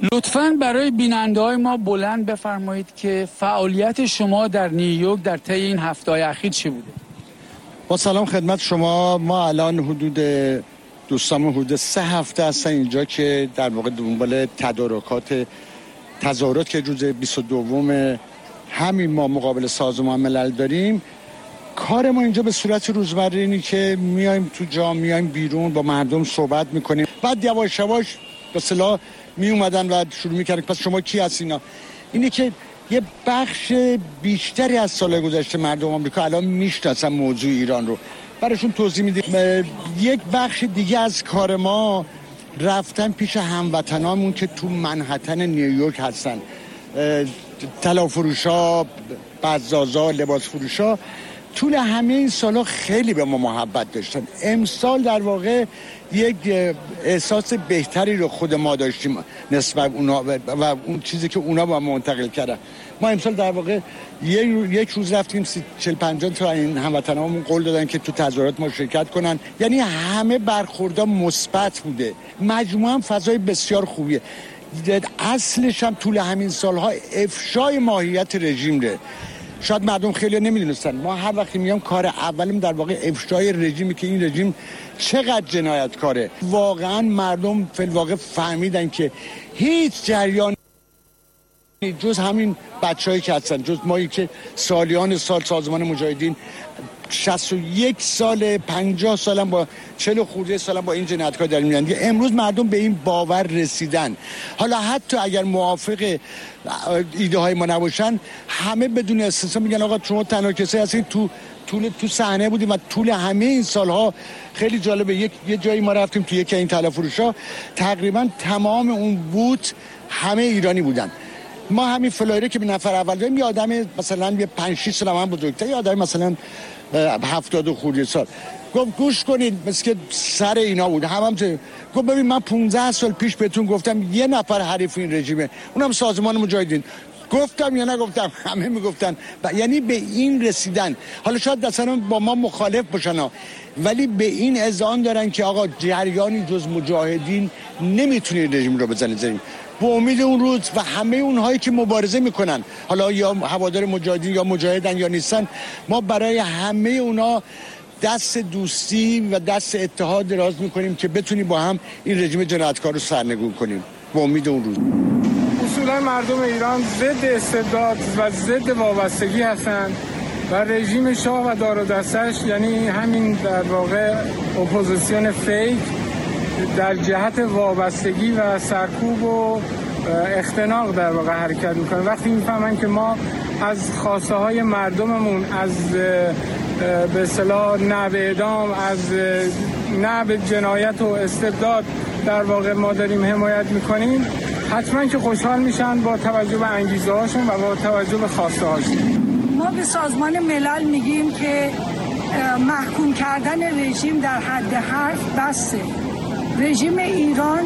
لطفاً برای بیننده‌های ما بلند بفرمایید که فعالیت شما در نیویورک در طی این هفته‌های اخیر چی بوده؟ با سلام خدمت شما. ما الان حدود 3 هفته هستن اینجا که در واقع دنبال تظاهرات که روز 22 همین ما مقابل سازمان ملل داریم. کار ما اینجا به صورت روزمره اینی که میایم تو جا، میایم بیرون، با مردم صحبت میکنیم. بعد یواش یواش به اصطلاح می اومدن و شروع میکردن پس شما کی هستین؟ اینی که یه بخش بیشتری از سال گذشته مردم آمریکا الان میشناسن موضوع ایران رو، براشون توضیح میدیم. یک بخش دیگه از کار ما رفتن پیش هموطنامون که تو منهتن نیویورک هستن، طلافروشا، بزازا، لباس فروشا. طول همه این سالا خیلی به ما محبت داشتن. امسال در واقع یک احساس بهتری رو خود ما داشتیم نسبت اونا و اون چیزی که اونا با منتقل کردن. ما امسال در واقع یک روز رفتیم 40-50 تا این هموطنامون قول دادن که تو تظاهرات ما شرکت کنن. یعنی همه برخوردها مثبت بوده. مجموعاً فضای بسیار خوبیه. اصلش هم طول همین سالها افشای ماهیت رژیم ره. شاید مردم خیلی نمیدونستن. ما هر وقتی میگم کار اولم در واقع افشای رژیمی که این رژیم چقدر جنایتکاره. واقعا مردم فی الواقع فهمیدن که هیچ جریان جز همین بچه‌هایی که هستن، جز مایی که سالیان سال سازمان مجاهدین 61 سال 50 سالم با 40 خورده سالم با این جنایتکار داریم میرن. امروز مردم به این باور رسیدن. حالا حتی اگر موافق ایده های ما نباشن، همه بدون استثنا میگن آقا شما تنها کسی هستید تو صحنه بودیم. و طول همه این سالها خیلی جالبه، یه جایی ما رفتیم تو یکی این طلافروشا، تقریبا تمام اون بوت همه ایرانی بودن. ما همین فلایره که به نفر اول داریم، یه آدم مثلا یه 5-6 سال من بزرگتر، یه آدم مثلا 70 خورده سال، گفت گوش کنید، مثل که سر اینا بود گفت ببین من 15 سال پیش بهتون گفتم یه نفر حریف این رژیمه، اونم سازمان مجاهدین. گفتم یا نگفتم؟ همه میگفتن. یعنی به این رسیدن. حالا شاید مثلا با ما مخالف باشن، ولی به این اذعان دارن که آقا جریانی جز مجاهدین نمیتونه رژیم رو بزنه زمین. با امید اون روز و همه اونهایی که مبارزه میکنن، حالا یا هوادار مجاهدین یا مجاهدن یا نیستن، ما برای همه اونا دست دوستی و دست اتحاد دراز میکنیم که بتونیم با هم این رژیم جنایتکار رو سرنگون کنیم. با امید اون روز. اصولا مردم ایران ضد استبداد و ضد وابستگی هستند و رژیم شاه و دار و دستش، یعنی همین در واقع اپوزیسیون فیک، در جهت وابستگی و سرکوب و اختناق در واقع حرکت میکنه. وقتی میفهمن که ما از خواسته های مردممون، از به اصطلاح نهب اعدام، از نهب جنایت و استبداد در واقع ما داریم حمایت میکنیم، حتما که خوشحال میشن با توجه به انگیزه هاشون و با توجه به خواسته هاشون. ما به سازمان ملل میگیم که محکوم کردن رژیم در حد حرف بسه. رژیم ایران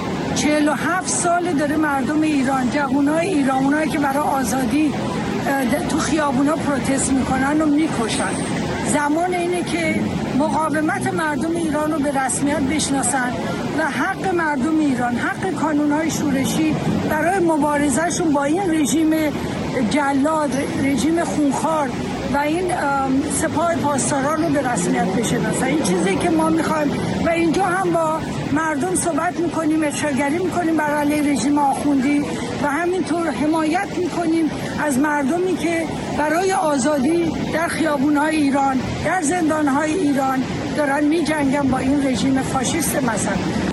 47 سال داره مردم ایران، جوانای ایران، اونایی که برای آزادی تو خیابونا پروتست میکنن و میکشن. زمان اینه که مقاومت مردم ایران رو به رسمیت بشناسن و حق مردم ایران، حق کانونهای شورشی برای مبارزهشون با این رژیم جلاد، رژیم خونخوار و این سپاه پاسداران رو به رسمیت بشناسن. این چیزی که ما میخوایم و اینجا هم با مردم صحبت میکنیم، افشاگری میکنیم بر علیه رژیم آخوندی و همینطور حمایت میکنیم از مردمی که برای آزادی در خیابونهای ایران، در زندانهای ایران دارن میجنگن با این رژیم فاشیست مثلا.